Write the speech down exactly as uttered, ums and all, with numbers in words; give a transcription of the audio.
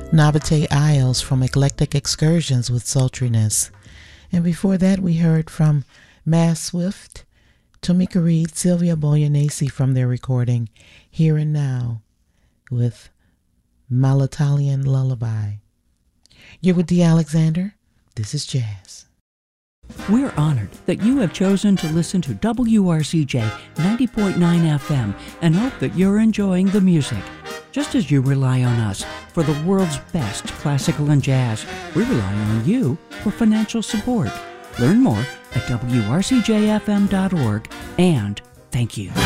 Nabate Isles from Eclectic Excursions with Sultriness. And before that, we heard from Mass Swift, Tamika Reed, Sylvia Boyanese from their recording Here and Now with Malatalian Lullaby. You're with Dee Alexander. This is Jazz. We're honored that you have chosen to listen to W R C J ninety point nine F M and hope that you're enjoying the music. Just as you rely on us for the world's best classical and jazz, we rely on you for financial support. Learn more at W R C J F M dot org, and thank you.